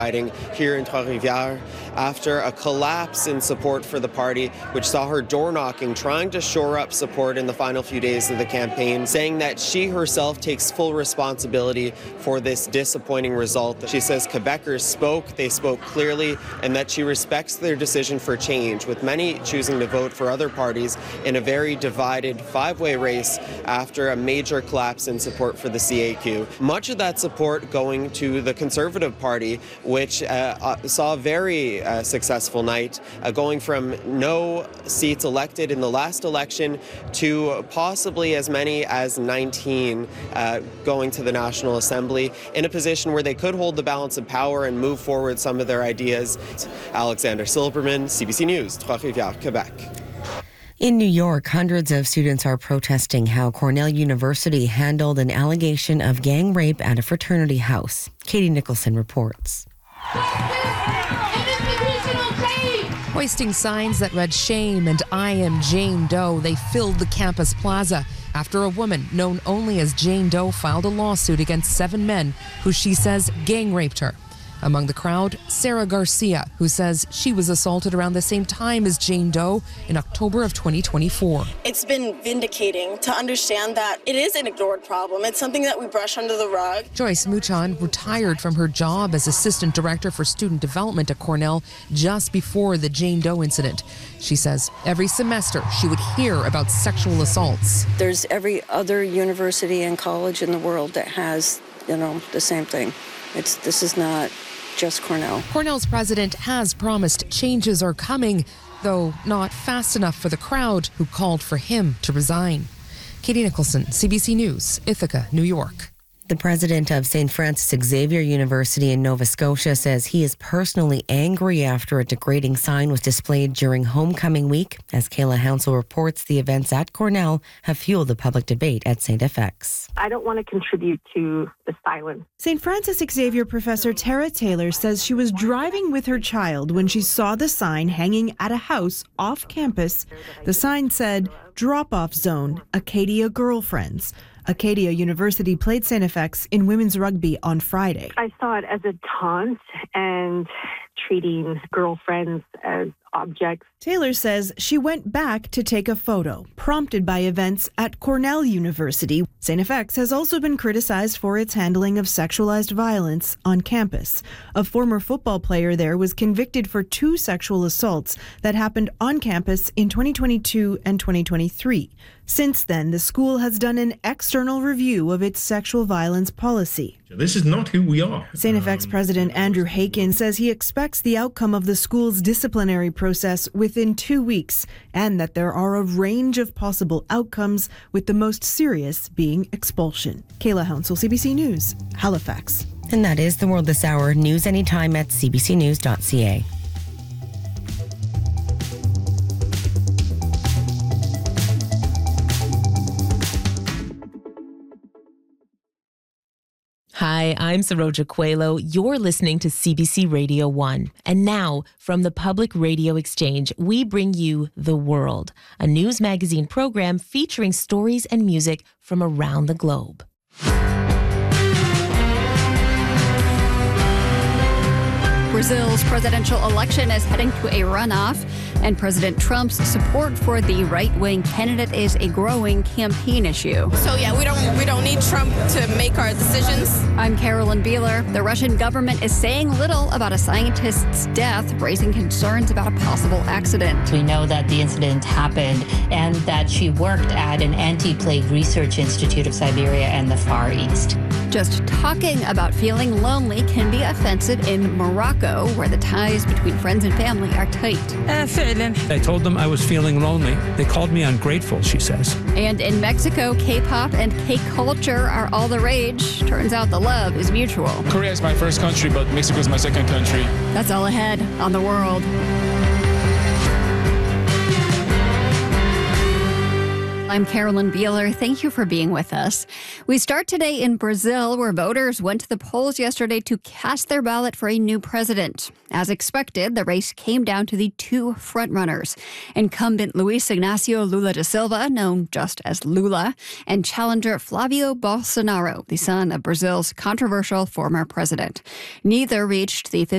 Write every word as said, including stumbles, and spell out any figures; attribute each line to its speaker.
Speaker 1: here in Trois-Rivières after a collapse in support for the party, which saw her door knocking, trying to shore up support in the final few days of the campaign, saying that she herself takes full responsibility for this disappointing result. She says Quebecers spoke, they spoke clearly, and that she respects their decision for change, with many choosing to vote for other parties in a very divided five-way race after a major collapse in support for the C A Q. Much of that support going to the Conservative Party, which uh, uh, saw a very uh, successful night, uh, going from no seats elected in the last election to possibly as many as nineteen uh, going to the National Assembly, in a position where they could hold the balance of power and move forward some of their ideas. Alexander Silberman, C B C News, Trois-Rivières, Quebec.
Speaker 2: In New York, hundreds of students are protesting how Cornell University handled an allegation of gang rape at a fraternity house. Katie Nicholson reports.
Speaker 3: Hoisting signs that read "Shame" and "I am Jane Doe," they filled the campus plaza after a woman known only as Jane Doe filed a lawsuit against seven men who she says gang raped her. Among the crowd, Sarah Garcia, who says she was assaulted around the same time as Jane Doe in October of twenty twenty-four.
Speaker 4: It's been vindicating to understand that it is an ignored problem. It's something that we brush under the rug.
Speaker 3: Joyce Muchan retired from her job as Assistant Director for Student Development at Cornell just before the Jane Doe incident. She says every semester she would hear about sexual assaults.
Speaker 5: There's every other university and college in the world that has, you know, the same thing. It's this is not just Cornell.
Speaker 3: Cornell's president has promised changes are coming, though not fast enough for the crowd who called for him to resign. Katie Nicholson, C B C News, Ithaca, New York.
Speaker 2: The president of Saint Francis Xavier University in Nova Scotia says he is personally angry after a degrading sign was displayed during homecoming week. As Kayla Hounsell reports, the events at Cornell have fueled the public debate at Saint F X.
Speaker 6: I don't want to contribute to the silence.
Speaker 7: Saint Francis Xavier professor Tara Taylor says she was driving with her child when she saw the sign hanging at a house off campus. The sign said, "Drop-off zone, Acadia Girlfriends." Acadia University played Saint F X in women's rugby on Friday.
Speaker 6: I saw it as a taunt and treating girlfriends as objects.
Speaker 7: Taylor says she went back to take a photo, prompted by events at Cornell University. Saint F X has also been criticized for its handling of sexualized violence on campus. A former football player there was convicted for two sexual assaults that happened on campus in twenty twenty-two and twenty twenty-three. Since then, the school has done an external review of its sexual violence policy.
Speaker 8: This is not who we are.
Speaker 7: Saint F X President Andrew Hakin says he expects the outcome of the school's disciplinary process within two weeks and that there are a range of possible outcomes, with the most serious being expulsion. Kayla Hounsell, C B C News, Halifax.
Speaker 2: And that is The World This Hour. News anytime at c b c news dot c a.
Speaker 9: Hi, I'm Saroja Coelho. You're listening to C B C Radio one. And now, from the Public Radio Exchange, we bring you The World, a news magazine program featuring stories and music from around the globe.
Speaker 10: Brazil's presidential election is heading to a runoff, and President Trump's support for the right-wing candidate is a growing campaign issue.
Speaker 11: So yeah, we don't we don't need Trump to make our decisions.
Speaker 10: I'm Carolyn Beeler. The Russian government is saying little about a scientist's death, raising concerns about a possible accident.
Speaker 12: We know that the incident happened and that she worked at an anti-plague research institute of Siberia and the Far East.
Speaker 10: Just talking about feeling lonely can be offensive in Morocco, where the ties between friends and family are tight.
Speaker 13: I told them I was feeling lonely. They called me ungrateful, she says.
Speaker 10: And in Mexico, K-pop and K-culture are all the rage. Turns out the love is mutual.
Speaker 14: Korea is my first country, but Mexico is my second country.
Speaker 10: That's all ahead on The World. I'm Carolyn Beeler. Thank you for being with us. We start today in Brazil, where voters went to the polls yesterday to cast their ballot for a new president. As expected, the race came down to the two frontrunners, incumbent Luiz Inácio Lula da Silva, known just as Lula, and challenger Flávio Bolsonaro, the son of Brazil's controversial former president. Neither reached the